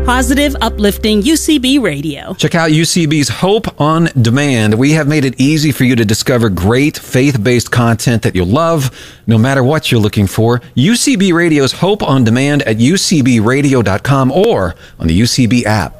positive, uplifting UCB radio. Check out UCB's Hope on Demand. We have made it easy for you to discover great faith-based content that you'll love, no matter what you're looking for. UCB Radio's Hope on Demand at ucbradio.com or on the UCB app.